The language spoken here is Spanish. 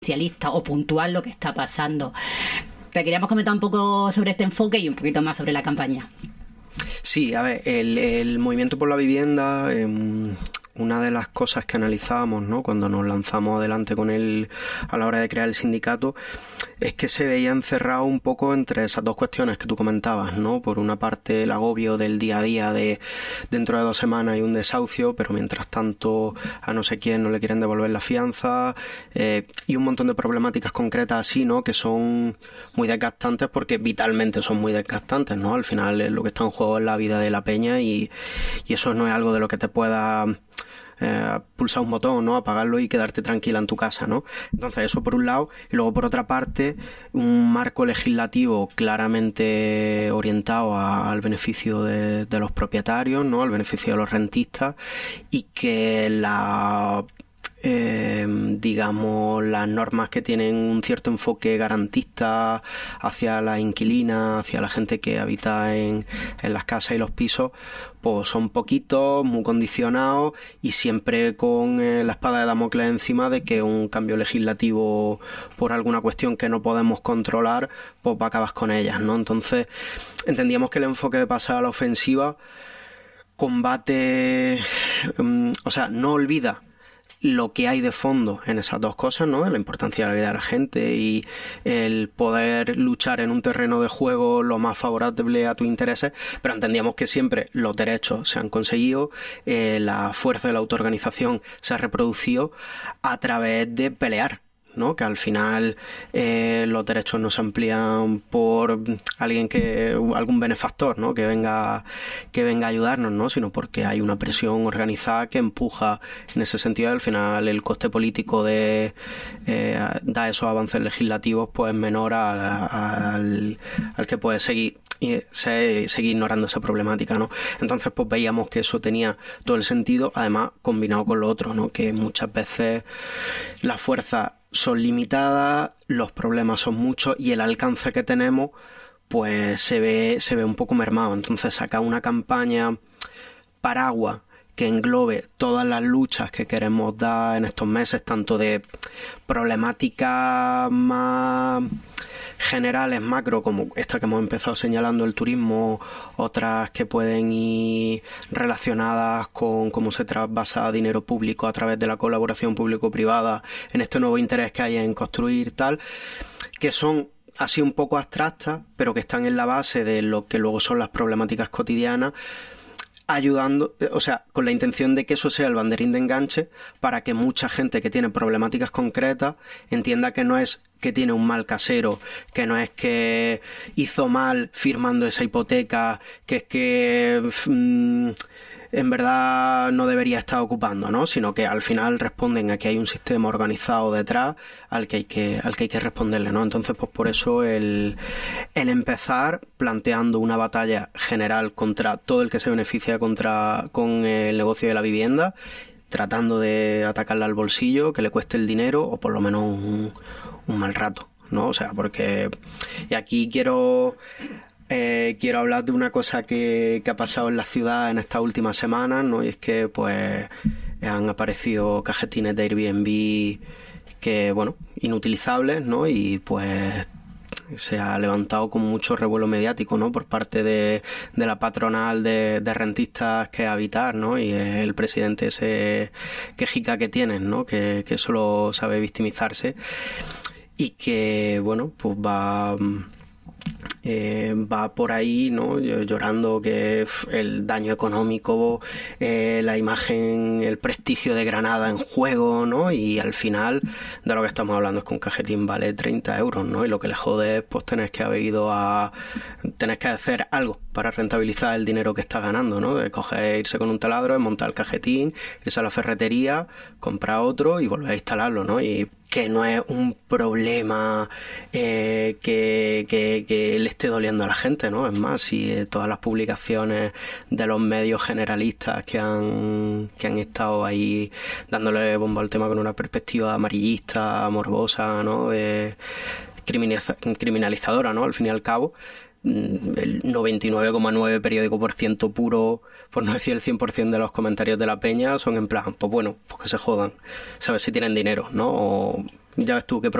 especialista o puntual lo que está pasando. Te queríamos comentar un poco sobre este enfoque y un poquito más sobre la campaña. Sí, a ver, el movimiento por la vivienda, una de las cosas que analizábamos, ¿no?, cuando nos lanzamos adelante con él a la hora de crear el sindicato, es que se veía encerrado un poco entre esas dos cuestiones que tú comentabas, ¿no? Por una parte, el agobio del día a día de dentro de 2 semanas hay un desahucio, pero mientras tanto a no sé quién no le quieren devolver la fianza, y un montón de problemáticas concretas así, ¿no?, que son muy desgastantes porque vitalmente son muy desgastantes, ¿no? Al final lo que está en juego es la vida de la peña y eso no es algo de lo que te pueda pulsar un botón, ¿no?, apagarlo y quedarte tranquila en tu casa, ¿no? Entonces eso por un lado, y luego por otra parte un marco legislativo claramente orientado al beneficio de los propietarios, ¿no?, al beneficio de los rentistas, y que digamos, las normas que tienen un cierto enfoque garantista hacia la inquilina, hacia la gente que habita en las casas y los pisos, pues son poquitos, muy condicionados y siempre con la espada de Damocles encima de que un cambio legislativo por alguna cuestión que no podemos controlar, pues va a acabar con ellas, ¿no? Entonces entendíamos que el enfoque de pasar a la ofensiva combate, o sea, no olvida lo que hay de fondo en esas dos cosas, ¿no? La importancia de la vida de la gente y el poder luchar en un terreno de juego lo más favorable a tus intereses, pero entendíamos que siempre los derechos se han conseguido, la fuerza de la autoorganización se ha reproducido a través de pelear, ¿no? Que al final los derechos no se amplían por algún benefactor, ¿no?, que venga a ayudarnos, ¿no?, sino porque hay una presión organizada que empuja en ese sentido. Al final el coste político de dar esos avances legislativos pues es menor al que puede seguir ignorando esa problemática, ¿no? Entonces pues veíamos que eso tenía todo el sentido, además combinado con lo otro, ¿no?, que muchas veces la fuerza son limitadas, los problemas son muchos y el alcance que tenemos pues se ve un poco mermado. Entonces sacar una campaña paraguas que englobe todas las luchas que queremos dar en estos meses, tanto de problemáticas más generales, macro, como esta que hemos empezado señalando, el turismo, otras que pueden ir relacionadas con cómo se trasvasa dinero público a través de la colaboración público-privada en este nuevo interés que hay en construir, tal, que son así un poco abstractas, pero que están en la base de lo que luego son las problemáticas cotidianas, ayudando, o sea, con la intención de que eso sea el banderín de enganche para que mucha gente que tiene problemáticas concretas entienda que no es que tiene un mal casero, que no es que hizo mal firmando esa hipoteca, que es que en verdad no debería estar ocupando, ¿no?, sino que al final responden a que hay un sistema organizado detrás al que hay que responderle, ¿no? Entonces pues por eso el empezar planteando una batalla general contra todo el que se beneficia con el negocio de la vivienda, tratando de atacarle al bolsillo, que le cueste el dinero o por lo menos un mal rato, ¿no? O sea, porque y aquí quiero hablar de una cosa que ha pasado en la ciudad en estas últimas semanas, ¿no? Y es que pues han aparecido cajetines de Airbnb que, bueno, inutilizables, ¿no? Y pues se ha levantado con mucho revuelo mediático, ¿no?, por parte de la patronal de rentistas que es Habitar, ¿no?, y el presidente ese quejica que tienen, ¿no?, que solo sabe victimizarse y que, bueno, pues va por ahí, ¿no?, llorando que el daño económico, la imagen, el prestigio de Granada en juego, ¿no?, y al final de lo que estamos hablando es que un cajetín vale 30 euros, ¿no?, y lo que le jode es pues tener que hacer algo para rentabilizar el dinero que está ganando, ¿no?, de irse con un taladro, montar el cajetín, irse a la ferretería, comprar otro y volver a instalarlo, ¿no?, y que no es un problema que le esté doliendo a la gente, ¿no? Es más, si todas las publicaciones de los medios generalistas que han estado ahí dándole bombo al tema con una perspectiva amarillista, morbosa, ¿no?, de criminalizadora, ¿no?, al fin y al cabo, el 99,9 periódico por ciento puro, por no decir el 100% de los comentarios de la peña son en plan, pues bueno, pues que se jodan, ¿sabes? Si tienen dinero, ¿no? O ya ves tú qué